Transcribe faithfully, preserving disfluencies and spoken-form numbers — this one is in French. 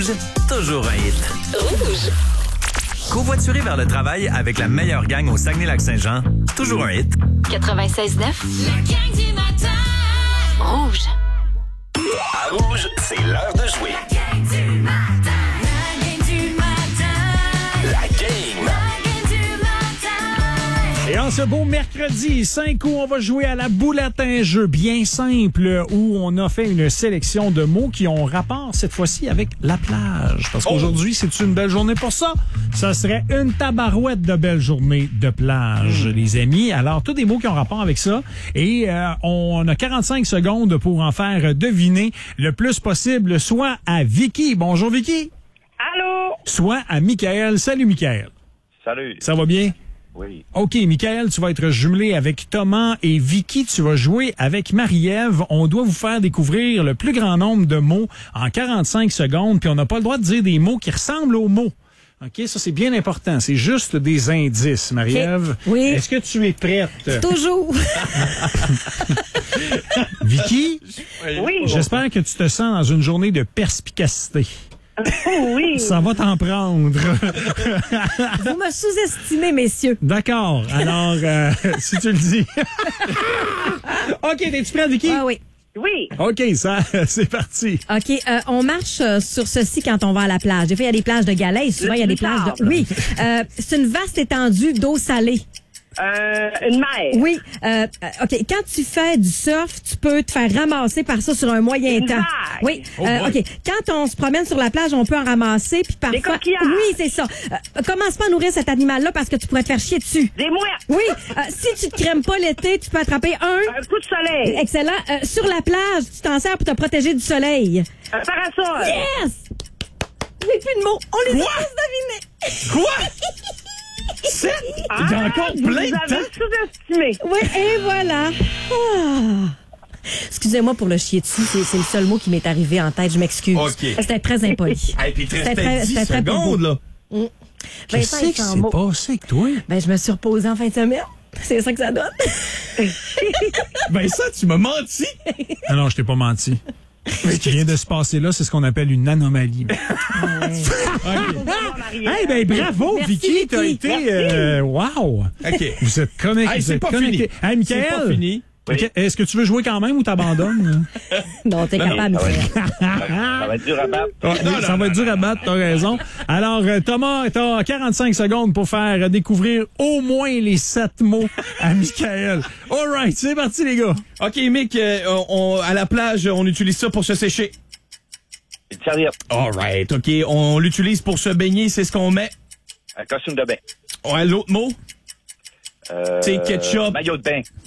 Rouge, toujours un hit. Rouge. Covoiturer vers le travail avec la meilleure gang au Saguenay-Lac-Saint-Jean, toujours un hit. quatre-vingt-seize neuf. La gang du matin. Rouge. À Rouge, c'est l'heure de jouer. La gang du matin. La gang du matin. La game. La gang du matin. Et en ce beau mercredi cinq août, on va jouer à la boulette, un jeu bien simple où on a fait une sélection de mots qui ont rapport cette fois-ci avec la plage. Parce qu'aujourd'hui, c'est une belle journée pour ça. Ça serait une tabarouette de belle journée de plage, les amis. Alors, tous des mots qui ont rapport avec ça. Et euh, on a quarante-cinq secondes pour en faire deviner le plus possible, soit à Vicky. Bonjour, Vicky. Allô? Soit à Michael. Salut, Michael. Salut. Ça va bien? Oui. OK, Michael, tu vas être jumelé avec Thomas et Vicky, tu vas jouer avec Marie-Ève. On doit vous faire découvrir le plus grand nombre de mots en quarante-cinq secondes, puis on n'a pas le droit de dire des mots qui ressemblent aux mots. OK, ça c'est bien important. C'est juste des indices, Marie-Ève. Okay. Oui. Est-ce que tu es prête? Toujours. Vicky? Oui. J'espère que tu te sens dans une journée de perspicacité. Oh oui. Ça va t'en prendre. Vous me sous-estimez, messieurs. D'accord. Alors, euh, si tu le dis. OK, t'es-tu prête, Vicky? Ah oui. Oui. OK, ça, c'est parti. OK, euh, on marche euh, sur ceci quand on va à la plage. Des fois, il y a des plages de galets, souvent, il y a des plages de... Oui. Euh, c'est une vaste étendue d'eau salée. Euh, une mer. Oui. Euh, OK, quand tu fais du surf, tu peux te faire ramasser par ça sur un moyen Une temps. vague. Oui. Oh Euh, boy. OK, quand on se promène sur la plage, on peut en ramasser, puis parfois... Des coquillages. Oui, c'est ça. Euh, commence pas à nourrir cet animal-là parce que tu pourrais te faire chier dessus. Des mouettes. Oui. Euh, si tu te crèmes pas l'été, tu peux attraper un... Un coup de soleil. Excellent. Euh, sur la plage, tu t'en sers pour te protéger du soleil. Un parasol. Yes! J'ai plus de mots. On les a tous devinés. Quoi? Sept? Ah, J'ai encore vous plein de avez temps. sous-estimé. Oui, et voilà. Ah. Excusez-moi pour le chier dessus, c'est, c'est le seul mot qui m'est arrivé en tête, je m'excuse. OK. C'était très impoli. Et puis, il te C'était restait très- dix c'était très secondes, beau. là. Mm. Qu'est-ce Vincent, qui sans s'est mots. passé avec toi? Ben, je me suis reposée en fin de semaine. C'est ça que ça donne. Ben ça, tu m'as menti. Ah non, je t'ai pas menti. Ce qui vient de se passer là, c'est ce qu'on appelle une anomalie. Hey, ben bravo, Merci, Vicky, t'as Vicky. été... Euh, wow! OK. Vous êtes connectés. Hey, c'est pas fini. Hey, C'est Michael! pas fini. Ok, est-ce que tu veux jouer quand même ou t'abandonnes? Non, t'es capable, ça va Michael. Ça va être dur à battre. Ah, oui, ça va être dur à battre, t'as raison. Alors, euh, Thomas, t'as quarante-cinq secondes pour faire découvrir au moins les sept mots à Michael. All right, c'est parti, les gars. OK, Mick, euh, on, à la plage, on utilise ça pour se sécher. Une serviette. All right, OK. On l'utilise pour se baigner, c'est ce qu'on met. Un costume de bain. Ouais, l'autre mot, Euh, c'est ketchup. Maillot de bain.